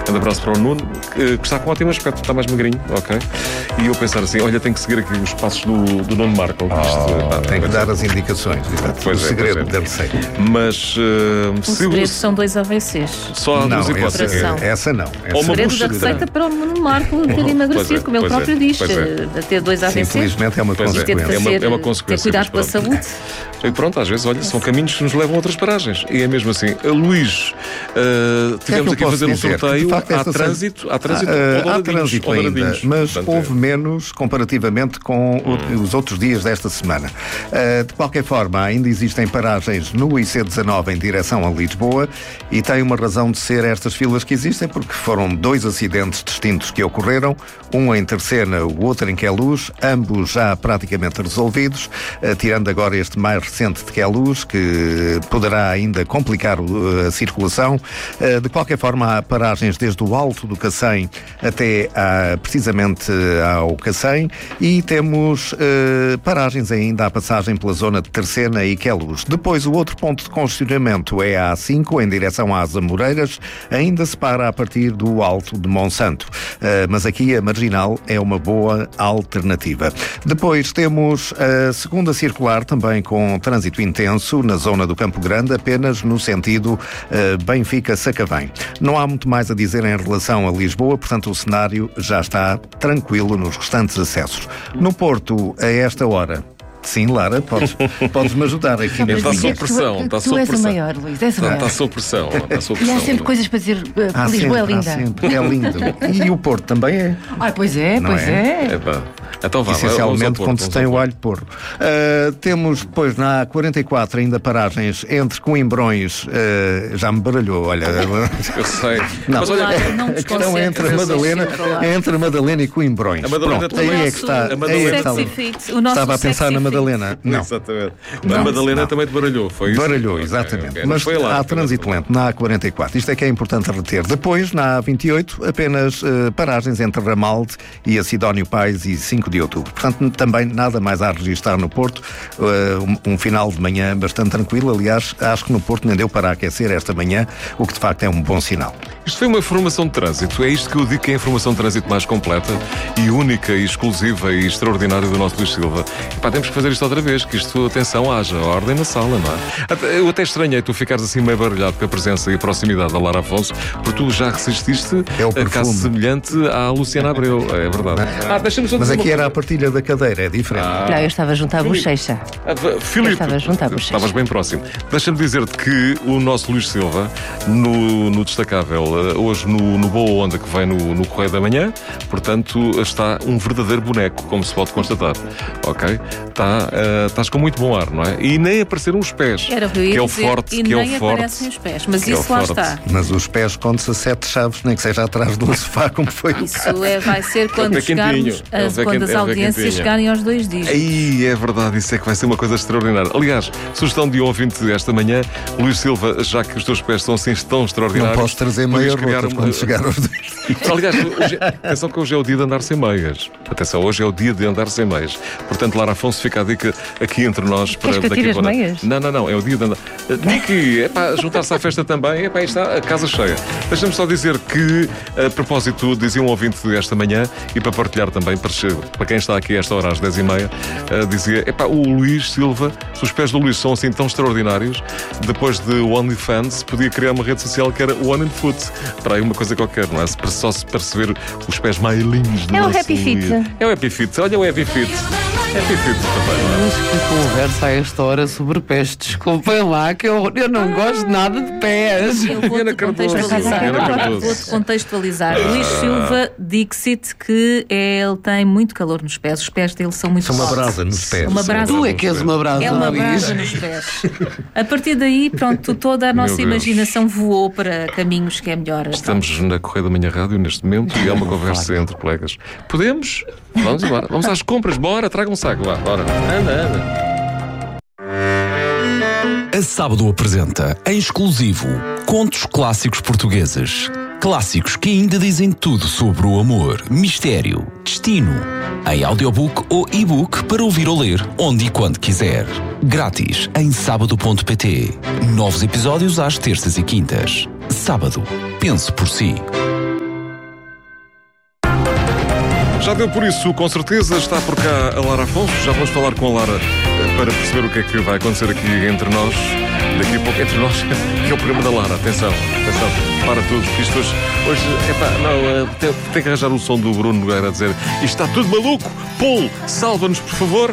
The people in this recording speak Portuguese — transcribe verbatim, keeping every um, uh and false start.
grande abraço para o Nuno, que, que está com ótimo aspecto, está mais magrinho, ok? E eu pensar assim, olha, tenho que seguir aqui os passos do, do Nuno Marco. Oh, isto, ah, tem que dar as indicações, exato. O segredo da receita. Mas uh, o segredo são dois A V Cs. Só há não, duas hipóteses. Essa, essa não. Essa o segredo da receita para o Nuno Marco ter emagrecido, como ele próprio é, diz, é. de ter dois A V Cs. Infelizmente é uma consequência. Fazer, é, uma, é uma consequência. Ter cuidado com a saúde. E pronto, às vezes, olha, são caminhos que nos levam a outras paragens. E é mesmo assim. Luís, uh, tivemos aqui a fazer um sorteio. Há trânsito, há trânsito, há, há trânsito ainda, mas portanto, houve é. menos comparativamente com hum. os outros dias desta semana. Uh, de qualquer forma, ainda existem paragens no I C dezanove em direção a Lisboa e tem uma razão de ser estas filas que existem, porque foram dois acidentes distintos que ocorreram, um em Terceira, o outro em Queluz, ambos já praticamente resolvidos, uh, tirando agora este mais recente de Queluz, que poderá ainda complicar uh, a circulação. Uh, de qualquer forma, há paragens desde o Alto do Cacém até a, precisamente ao Cacém e temos uh, paragens ainda à passagem pela zona de Terceira e Queluz. Depois, o outro ponto de congestionamento é a A cinco, em direção às Amoreiras, ainda se para a partir do Alto de Monsanto. Uh, mas aqui a Marginal é uma boa alternativa. Depois temos a segunda circular, também com trânsito intenso na zona do Campo Grande, apenas no sentido uh, Benfica-Sacavém. Não há muito mais a dizer em relação a Lisboa, portanto o cenário já está tranquilo nos restantes acessos. No Porto, a esta hora, sim, Lara, podes, podes-me ajudar aqui. Está sob pressão. Está sob pressão. Tu és o maior, Luís, és o maior. Está sob pressão. Está sob pressão. E há sempre coisas para dizer, uh, há Lisboa sempre, é linda. Há sempre, é lindo. E o Porto também é. Ah, pois é, não pois é. é. Epá. Então vá, essencialmente Porto, quando se tem o alho porro. Uh, temos depois na A quarenta e quatro ainda paragens entre Coimbrões, uh, já me baralhou, olha. Eu sei. Não, mas olha, não a questão é entre a Madalena, é entre a Madalena e Coimbrões. A Madalena Pronto, aí é que está. A Madalena é que está. O Estava a pensar na Madalena. Não. Exatamente. Não, a Madalena não. também te baralhou, foi isso? Baralhou, exatamente. Okay, okay. Mas, mas lá, há trânsito lento na A quarenta e quatro. Isto é que é importante reter. Depois, na A vinte e oito, apenas uh, paragens entre Ramalde e a Sidónio Pais e cinco de outubro. Portanto, também nada mais a registrar no Porto. Uh, um, um final de manhã bastante tranquilo. Aliás, acho que no Porto nem deu para aquecer esta manhã, o que de facto é um bom sinal. Isto foi uma informação de trânsito. É isto que eu digo que é a informação de trânsito mais completa e única e exclusiva e extraordinária do nosso Luís Silva. E pá, temos que fazer isto outra vez, que isto, atenção, haja ordem na sala, não é? Eu até estranhei tu ficares assim meio barulhado com a presença e a proximidade da Lara Afonso, porque tu já resististe é a caso semelhante à Luciana Abreu. É verdade. Ah, deixa-me só Mas aqui uma... era a partilha da cadeira, é diferente. Ah. Não, eu estava junto à bochecha. Ah, Filipe, eu estava junto à bochecha. Estavas bem próximo. Deixa-me dizer-te que o nosso Luís Silva, no, no destacável, hoje no, no Boa Onda, que vem no, no Correio da Manhã, portanto, está um verdadeiro boneco, como se pode constatar. Ok? Está, uh, estás com muito bom ar, não é? E nem apareceram os pés. Era o que, que é o dizer, forte, e que nem é o forte. Aparecem os pés, mas isso é lá forte. está. Mas os pés contam-se a sete chaves, nem que seja atrás do sofá, como foi. Isso é, vai ser quando, chegarmos, as, quando as audiências chegarem aos dois dias. Aí é verdade, isso é que vai ser uma coisa extraordinária. Aliás, sugestão de um ouvinte esta manhã, Luís Silva, já que os teus pés são assim tão extraordinários. Não posso trazer meias rotas quando chegar aos dois dias. Aliás, hoje, atenção que hoje é o dia de andar sem meias. Atenção, hoje é o dia de andar sem meias. Portanto, Lara Afonso, fica a dica aqui entre nós. Para Queres que daqui eu tire as meias? Não, não, não, é o dia de andar. Niki, é para juntar-se à festa também, é para aí está a casa cheia. Deixa-me só dizer que, a propósito, dizia um ouvinte esta manhã, e para partilhar também, para, para quem está aqui a esta hora às dez e meia, uh, dizia, epá, o Luís Silva, se os pés do Luís são assim tão extraordinários, depois de OnlyFans, podia criar uma rede social que era One in Foot, para aí uma coisa qualquer, não é? Para só se perceber os pés mais lindos do É nosso o Happy Fit. É o Happy Fit, olha o Happy Fit. Happy Fit também, não é? Mas que conversa a esta hora sobre pés? Desculpem lá, que eu, eu não gosto nada de pés. Eu vou-te contextualizar. Vou-te contextualizar. Ah. Luís Silva, Dixit, que ele tem muito calor nos pés. Os pés dele são muito São uma fortes. brasa nos pés. Uma brasa. Tu é que és uma brasa. É uma brasa nos pés. A partir daí, pronto, toda a nossa imaginação voou para caminhos que é melhor. Estamos então. na Correio da Manhã Rádio neste momento e é uma conversa entre colegas. Podemos? Vamos embora. Vamos às compras. Bora, traga um saco. Vá, bora. Anda, anda. A Sábado apresenta, em exclusivo, contos clássicos portugueses. Clássicos que ainda dizem tudo sobre o amor, mistério, destino. Em audiobook ou e-book para ouvir ou ler, onde e quando quiser. Grátis em sábado ponto pt. Novos episódios às terças e quintas. Sábado. Pense por si. Já deu por isso, com certeza. Está por cá a Lara Afonso. Já vamos falar com a Lara para perceber o que é que vai acontecer aqui entre nós. Daqui a pouco entre nós, que é o programa da Lara. Atenção, atenção, para tudo, que isto hoje, hoje epá, não, tem, tem que arranjar o som do Bruno Nogueira a dizer: isto está tudo maluco, Paul, salva-nos por favor.